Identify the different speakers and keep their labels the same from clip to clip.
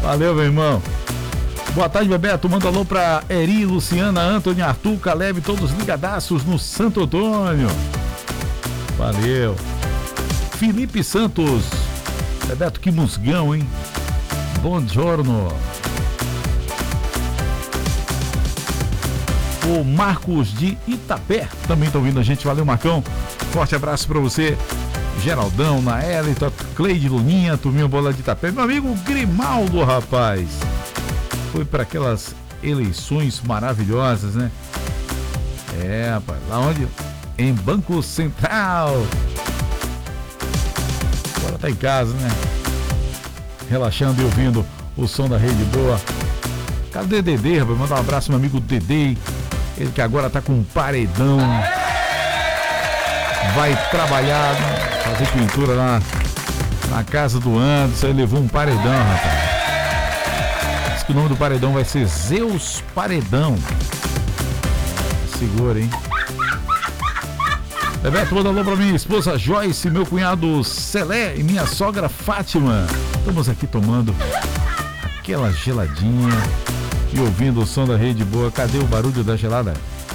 Speaker 1: Valeu, meu irmão. Boa tarde, Bebeto. Manda alô pra Eri, Luciana, Antônio, Arthur, Caleb, todos ligadaços no Santo Antônio. Valeu. Felipe Santos. Bebeto, que musgão, hein? Buongiorno. O Marcos de Itapé também tá ouvindo a gente. Valeu, Marcão. Forte abraço pra você. Geraldão, Naelita, Cleide Luninha, turminha bola de Itapé. Meu amigo Grimaldo, rapaz. Foi para aquelas eleições maravilhosas, né? É, rapaz. Lá onde? Em Banco Central. Agora tá em casa, né? Relaxando e ouvindo o som da Rede Boa. Cadê Dedê, rapaz? Mandar um abraço, meu amigo Dedê. Ele que agora tá com um paredão. Vai trabalhar, né? Fazer pintura lá na casa do Anderson. Ele levou um paredão, rapaz. Diz que o nome do paredão vai ser Zeus Paredão. Segura, hein? Bebeto, manda alô pra minha esposa Joyce, meu cunhado Celé e minha sogra Fátima. Estamos aqui tomando aquela geladinha e ouvindo o som da Rede Boa. Cadê o barulho da gelada?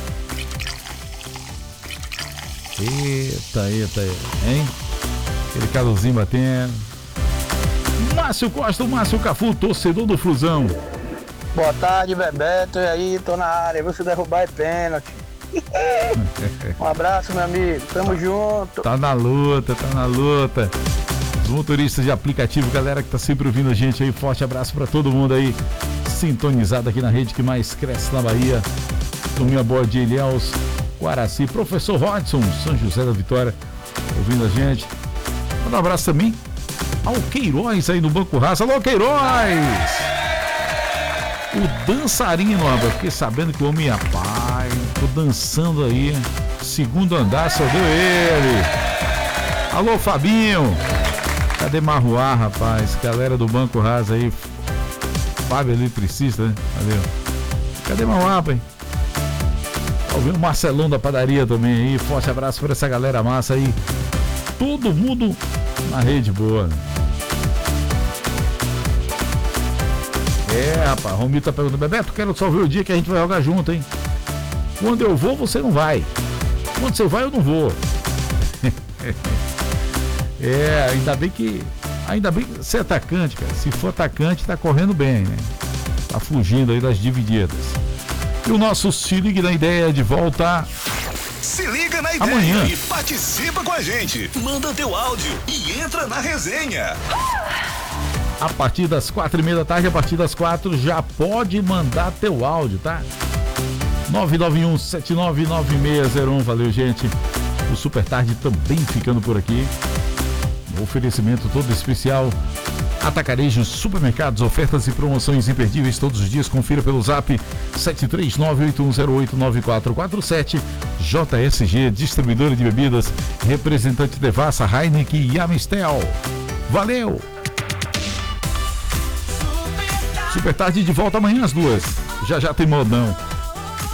Speaker 1: Eita, hein? Aquele calorzinho batendo. Márcio Costa, o Márcio Cafu, torcedor do Flusão.
Speaker 2: Boa tarde, Bebeto. E aí, tô na área. Você derrubar é pênalti. Um abraço, meu amigo. Tamo junto.
Speaker 1: Tá na luta. Os motoristas de aplicativo, galera que tá sempre ouvindo a gente aí. Forte abraço pra todo mundo aí. Sintonizado aqui na rede que mais cresce na Bahia. Turminha boa de Ilhéus, Guaraci, Professor Rodson, São José da Vitória, ouvindo a gente. Manda um abraço também ao Queiroz aí no Banco Raça. Alô, Queiroz! O dançarino, rapaz, fiquei sabendo que o homem, rapaz, tô dançando aí, segundo andar, só deu ele. Alô, Fabinho! Cadê Marruá, rapaz? Galera do Banco Raça aí, Fábio eletricista, né? Valeu. Cadê Marruá, rapaz? Ouviu o Marcelão da padaria também aí. Forte abraço para essa galera massa aí. Todo mundo na Rede Boa. É, rapaz, Romito tá perguntando: Bebeto, quero só ver o dia que a gente vai jogar junto, hein? Quando eu vou, você não vai. Quando você vai, eu não vou. É, ainda bem que você é atacante, cara. Se for atacante, tá correndo bem, né? Tá fugindo aí das divididas. E o nosso Se Liga na Ideia é de volta.
Speaker 3: Se liga na ideia
Speaker 1: amanhã.
Speaker 3: E participa com a gente. Manda teu áudio e entra na resenha.
Speaker 1: A partir das 4h30 da tarde, a partir das 4 já pode mandar teu áudio, tá? 991799601. Valeu, gente. O Super Tarde também ficando por aqui. Um oferecimento todo especial. Atacarejo, supermercados, ofertas e promoções imperdíveis todos os dias. Confira pelo zap 73981089447. JSG, distribuidora de bebidas, representante Devassa, Heineken e Amistel. Valeu! Super Tarde de volta amanhã às 2. Já tem modão.